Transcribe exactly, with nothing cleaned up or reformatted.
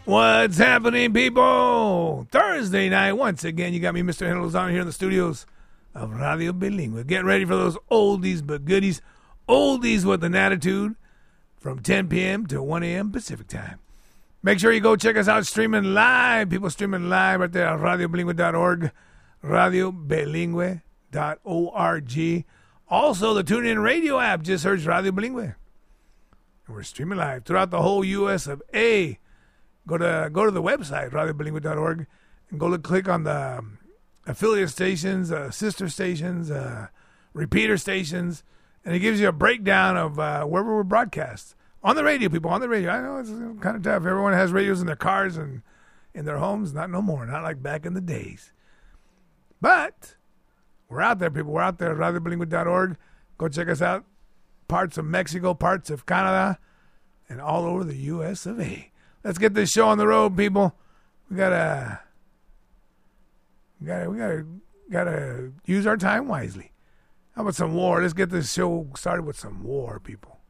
What's happening, people? Thursday night, once again, you got me, Mister Henry Lozano, here in the studios of Radio Bilingüe. Getting ready for those oldies but goodies. Oldies with an attitude from ten p.m. to one a.m. Pacific time. Make sure you go check us out streaming live. People streaming live right there at radio bilingüe dot org, radio bilingüe dot org. Also, the TuneIn Radio app. Just search Radio Bilingüe. And we're streaming live throughout the whole U S of A. Go to go to the website, radio bilingüe dot org, and go to click on the um, affiliate stations, uh, sister stations, uh, repeater stations, and it gives you a breakdown of uh, wherever we're broadcast. On the radio, people, on the radio. I know it's kind of tough. Everyone has radios in their cars and in their homes. Not no more. Not like back in the days. But we're out there, people. We're out there at radio bilingüe dot org. Go check us out. Parts of Mexico, parts of Canada, and all over the U S of A. Let's get this show on the road, people. We gotta, we gotta, we gotta, gotta use our time wisely. How about some war? Let's get this show started with some war, people.